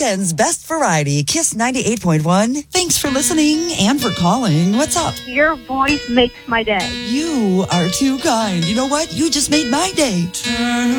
weekend's best variety, Kiss 98.1. Thanks for listening and for calling. What's up? Your voice makes my day. You are too kind. You know what? You just made my day. Turn